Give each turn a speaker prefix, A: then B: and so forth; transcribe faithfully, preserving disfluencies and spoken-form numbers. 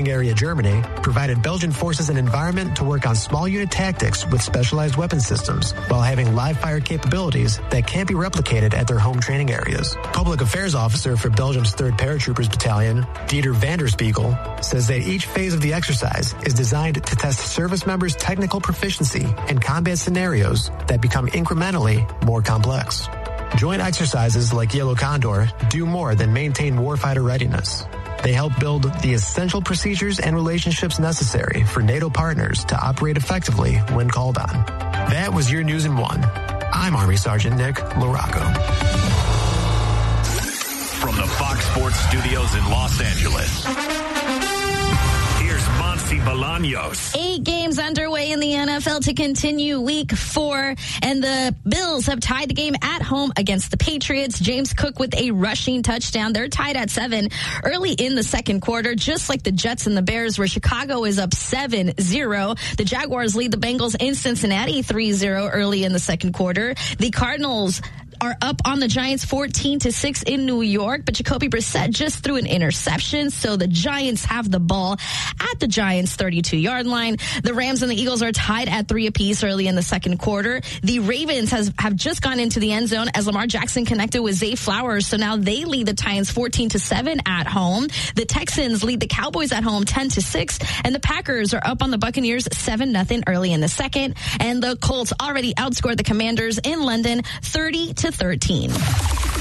A: trading area Germany provided Belgian forces an environment to work on small unit tactics with specialized weapon systems while having live fire capabilities that can't be replicated at their home training areas. Public Affairs Officer for Belgium's third Paratroopers Battalion, Dieter van der Spiegel, says that each phase of the exercise is designed to test service members' technical proficiency in combat scenarios that become incrementally more complex. Joint exercises like Yellow Condor do more than maintain warfighter readiness. They help build the essential procedures and relationships necessary for NATO partners to operate effectively when called on. That was your news in one. I'm Army Sergeant Nick LaRocco.
B: From the Fox Sports Studios in Los Angeles, here's Monty Bolaños.
C: Eight games underway in the N F L to continue week four, and the Bills have tied the game at home against the Patriots. James Cook with a rushing touchdown. They're tied at seven early in the second quarter, just like the Jets and the Bears, where Chicago is up seven zero. The Jaguars lead the Bengals in Cincinnati three zero early in the second quarter. The Cardinals are up on the Giants fourteen to six in New York, but Jacoby Brissett just threw an interception, so the Giants have the ball at the Giants' thirty-two yard line. The Rams and the Eagles are tied at three apiece early in the second quarter. The Ravens has, have just gone into the end zone as Lamar Jackson connected with Zay Flowers, so now they lead the Titans fourteen to seven at home. The Texans lead the Cowboys at home ten to six, and the Packers are up on the Buccaneers seven nothing early in the second, and the Colts already outscored the Commanders in London thirty to thirteen.